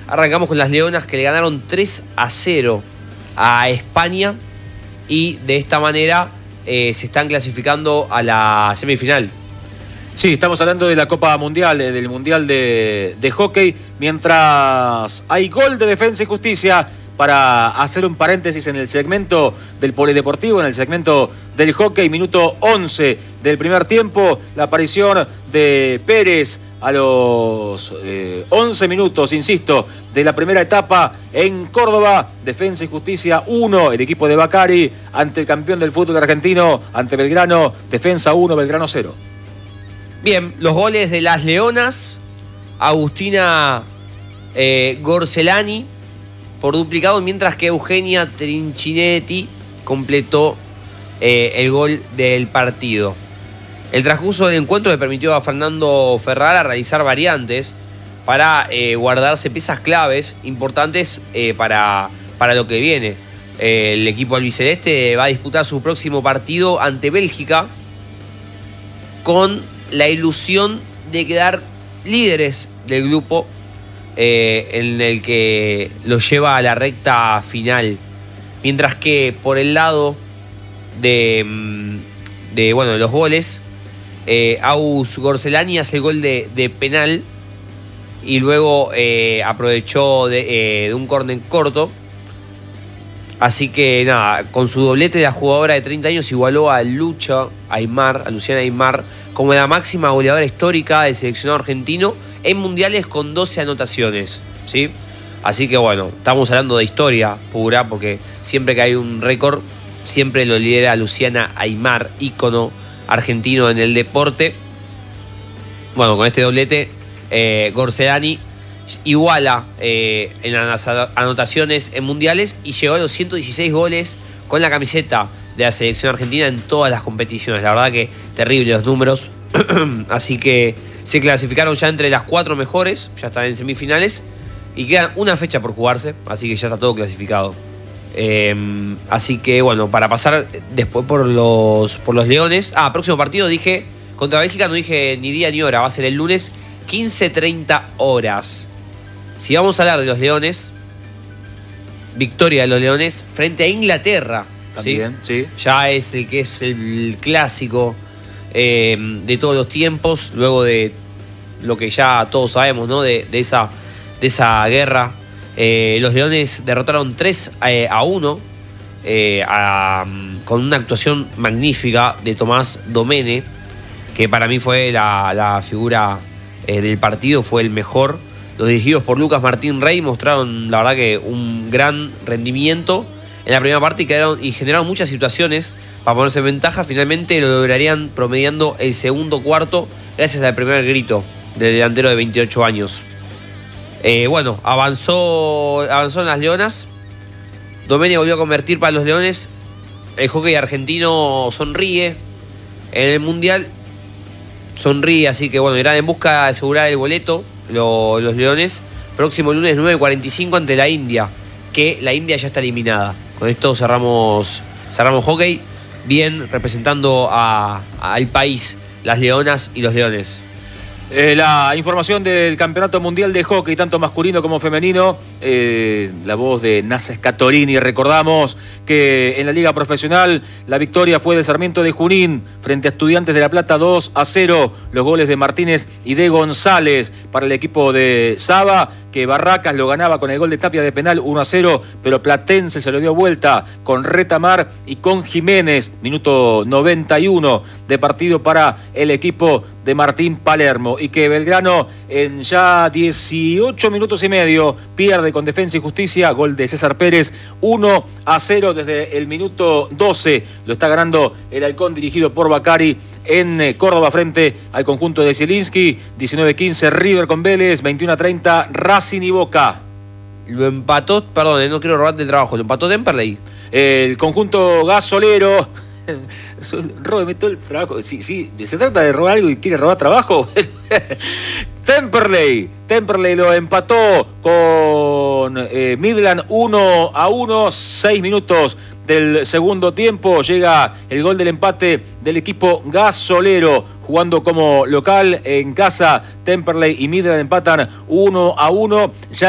Arrancamos con las Leonas, que le ganaron 3-0 a España y de esta manera se están clasificando a la semifinal. Sí, estamos hablando de la Copa Mundial, del Mundial de Hockey, mientras hay gol de Defensa y Justicia. Para hacer un paréntesis en el segmento del polideportivo, en el segmento del hockey, minuto 11 del primer tiempo, la aparición de Pérez a los 11 minutos, insisto, de la primera etapa en Córdoba. Defensa y Justicia 1, el equipo de Bacari, ante el campeón del fútbol argentino, ante Belgrano. Defensa 1, Belgrano 0. Bien, los goles de las Leonas: Agustina Gorcelani por duplicado, mientras que Eugenia Trinchinetti completó el gol del partido. El transcurso del encuentro le permitió a Fernando Ferrara realizar variantes para guardarse piezas claves importantes para lo que viene. El equipo albiceleste va a disputar su próximo partido ante Bélgica con la ilusión de quedar líderes del grupo en el que lo lleva a la recta final. Mientras que por el lado de los goles, Agus Gorcelani hace el gol de penal y luego aprovechó de un córner corto. Así que nada, con su doblete, la jugadora de 30 años igualó a Luciana Aymar como la máxima goleadora histórica del seleccionado argentino en mundiales, con 12 anotaciones, ¿sí? Así que bueno, estamos hablando de historia pura, porque siempre que hay un récord, siempre lo lidera Luciana Aymar, ícono argentino en el deporte. Bueno, con este doblete, Gorcelani iguala en las anotaciones en mundiales y llegó a los 116 goles con la camiseta de la selección argentina en todas las competiciones. La verdad que terrible los números. Así que se clasificaron ya entre las 4 mejores, ya están en semifinales y quedan una fecha por jugarse, así que ya está todo clasificado. Así que bueno, para pasar después por los Leones. Próximo partido, dije contra Bélgica, no dije ni día ni hora, va a ser el lunes 15:30 horas. Si vamos a hablar de los Leones, victoria de los Leones frente a Inglaterra. También, ¿sí? Ya es el clásico de todos los tiempos, luego de lo que ya todos sabemos, ¿no? de esa guerra. Los Leones derrotaron 3-1 con una actuación magnífica de Tomás Domene, que para mí fue la figura del partido, fue el mejor. Los dirigidos por Lucas Martín Rey mostraron, la verdad, que un gran rendimiento en la primera parte y generaron muchas situaciones para ponerse en ventaja. Finalmente lo lograrían promediando el segundo cuarto gracias al primer grito del delantero de 28 años. Avanzó en las Leonas. Domene volvió a convertir para los Leones. El hockey argentino sonríe en el Mundial. Sonríe, así que bueno, irán en busca de asegurar el boleto los Leones. Próximo lunes 9:45 ante la India, que la India ya está eliminada. Con esto cerramos hockey, bien representando al país, las Leonas y los Leones. La información del Campeonato Mundial de Hockey, tanto masculino como femenino, la voz de Nasa Scatorini. Recordamos que en la Liga Profesional la victoria fue de Sarmiento de Junín frente a Estudiantes de La Plata 2-0. Los goles de Martínez y de González para el equipo de Saba, que Barracas lo ganaba con el gol de Tapia de penal 1-0, pero Platense se lo dio vuelta con Retamar y con Jiménez. Minuto 91 de partido para el equipo de Martín Palermo, y que Belgrano en ya 18 minutos y medio pierde con Defensa y Justicia. Gol de César Pérez, 1-0 desde el minuto 12. Lo está ganando el Halcón, dirigido por Bacari, en Córdoba frente al conjunto de Zielinski. 19-15 River con Vélez, 21-30 Racing y Boca. Lo empató, perdón, no quiero robarte el trabajo, lo empató Temperley. El conjunto gasolero. Róbeme todo el trabajo. Si se trata de robar algo y quiere robar trabajo. Temperley lo empató con Midland 1-1, 6 minutos del segundo tiempo. Llega el gol del empate del equipo gasolero, jugando como local en casa. Temperley y Midland empatan 1-1. Ya